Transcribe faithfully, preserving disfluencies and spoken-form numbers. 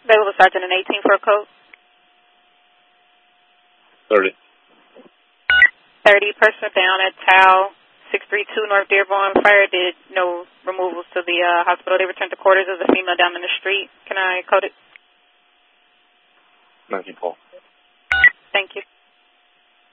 Available Sergeant and eighteen for a code. thirty. thirty, person down at Tau six three two North Dearborn. Fire did no removals to the uh, hospital. They returned to quarters as a female down in the street. Can I code it? nineteen Paul. Thank you.